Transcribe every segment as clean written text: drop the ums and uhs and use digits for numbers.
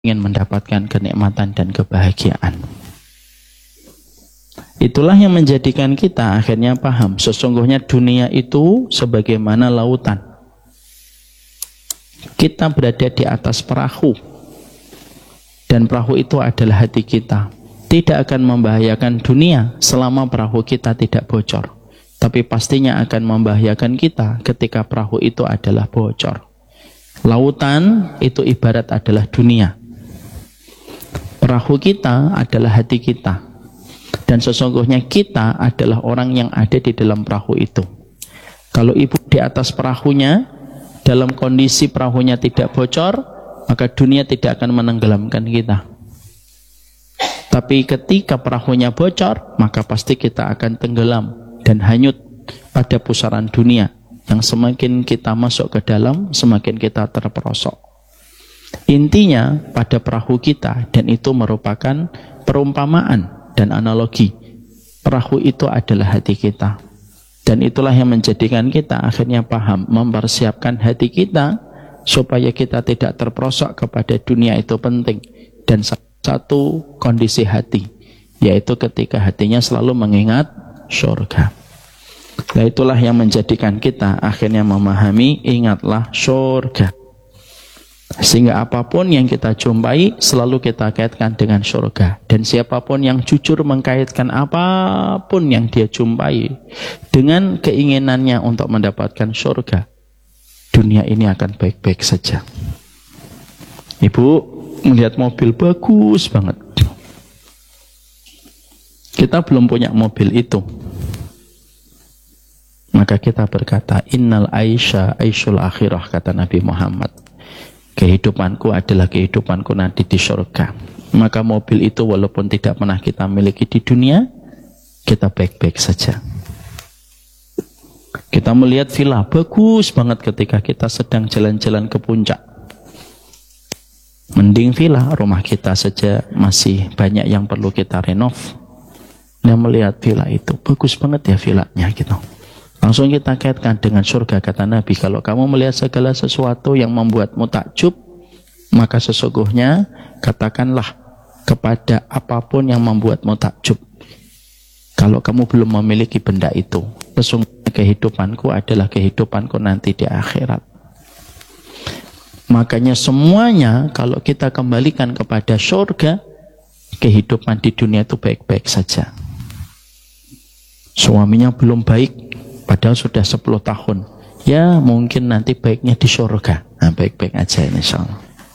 ingin mendapatkan kenikmatan dan kebahagiaan. Itulah yang menjadikan kita akhirnya paham sesungguhnya dunia itu sebagaimana lautan. Kita berada di atas perahu dan perahu itu adalah hati kita. Tidak akan membahayakan dunia selama perahu kita tidak bocor, tapi pastinya akan membahayakan kita ketika perahu itu adalah bocor. Lautan itu ibarat adalah dunia. Perahu kita adalah hati kita. Dan sesungguhnya kita adalah orang yang ada di dalam perahu itu. Kalau ibu di atas perahunya, dalam kondisi perahunya tidak bocor, maka dunia tidak akan menenggelamkan kita. Tapi ketika perahunya bocor, maka pasti kita akan tenggelam dan hanyut pada pusaran dunia. Yang semakin kita masuk ke dalam, semakin kita terperosok. Intinya pada perahu kita, dan itu merupakan perumpamaan dan analogi. Perahu itu adalah hati kita. Dan itulah yang menjadikan kita akhirnya paham, mempersiapkan hati kita supaya kita tidak terperosok kepada dunia itu penting. Dan satu kondisi hati, yaitu ketika hatinya selalu mengingat surga. Nah, itulah yang menjadikan kita akhirnya memahami, ingatlah surga. Sehingga apapun yang kita jumpai selalu kita kaitkan dengan surga. Dan siapapun yang jujur mengkaitkan apapun yang dia jumpai dengan keinginannya untuk mendapatkan surga, dunia ini akan baik-baik saja. Ibu melihat mobil bagus banget. Kita belum punya mobil itu. Maka kita berkata, innal aisha aisyul akhirah, kata Nabi Muhammad. Kehidupanku adalah kehidupanku nanti di surga. Maka mobil itu walaupun tidak pernah kita miliki di dunia, kita baik-baik saja. Kita melihat villa bagus banget ketika kita sedang jalan-jalan ke puncak. Mending villa, rumah kita saja masih banyak yang perlu kita renov. Yang melihat villa itu, bagus banget ya villanya gitu. Langsung kita kaitkan dengan surga, kata Nabi. Kalau kamu melihat segala sesuatu yang membuatmu takjub, maka sesungguhnya katakanlah kepada apapun yang membuatmu takjub. Kalau kamu belum memiliki benda itu, sesungguhnya kehidupanku adalah kehidupanku nanti di akhirat. Makanya semuanya kalau kita kembalikan kepada surga, kehidupan di dunia itu baik-baik saja. Suaminya belum baik, padahal sudah 10 tahun. Ya mungkin nanti baiknya di surga. Nah, baik-baik aja insyaallah.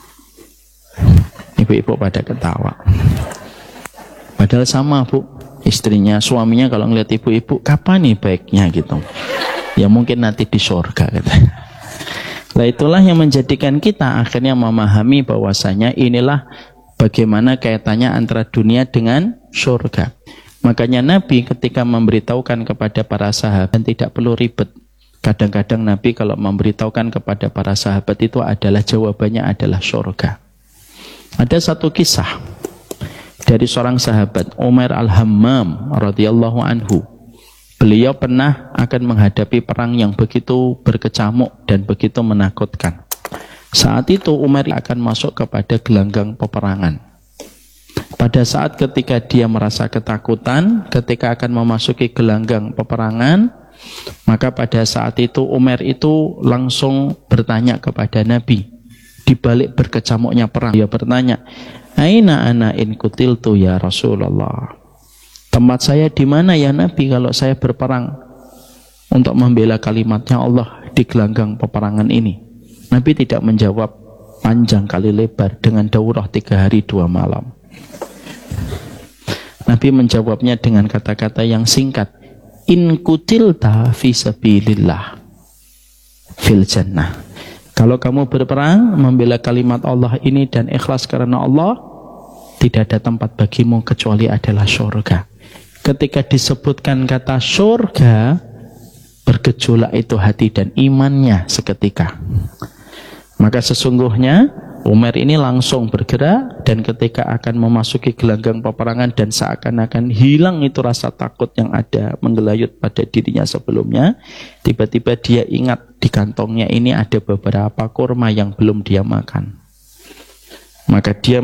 Ibu-ibu pada ketawa. Padahal sama bu, istrinya, suaminya kalau ngeliat ibu-ibu, kapan nih baiknya gitu. Ya mungkin nanti di surga katanya. Nah itulah yang menjadikan kita akhirnya memahami bahwasanya inilah bagaimana kaitannya antara dunia dengan surga. Makanya Nabi ketika memberitahukan kepada para sahabat tidak perlu ribet. Kadang-kadang Nabi kalau memberitahukan kepada para sahabat itu adalah jawabannya adalah surga. Ada satu kisah dari seorang sahabat, Umar Al-Hammam radhiyallahu anhu. Beliau pernah akan menghadapi perang yang begitu berkecamuk dan begitu menakutkan. Saat itu Umar akan masuk kepada gelanggang peperangan. Pada saat ketika dia merasa ketakutan, ketika akan memasuki gelanggang peperangan, maka pada saat itu Umar itu langsung bertanya kepada Nabi. Di balik berkecamuknya perang, dia bertanya, "Aina ana in kutiltu ya Rasulullah?" Tempat saya di mana ya Nabi kalau saya berperang untuk membela kalimatnya Allah di gelanggang peperangan ini? Nabi tidak menjawab panjang kali lebar dengan daurah 3 hari 2 malam. Nabi menjawabnya dengan kata-kata yang singkat, in kutilta fi sabilillah fil jannah. Kalau kamu berperang membela kalimat Allah ini dan ikhlas karena Allah, tidak ada tempat bagimu kecuali adalah surga. Ketika disebutkan kata surga, bergejolak itu hati dan imannya seketika. Maka sesungguhnya Umar ini langsung bergerak dan ketika akan memasuki gelanggang peperangan dan seakan-akan hilang itu rasa takut yang ada menggelayut pada dirinya sebelumnya, tiba-tiba dia ingat di kantongnya ini ada beberapa kurma yang belum dia makan. maka dia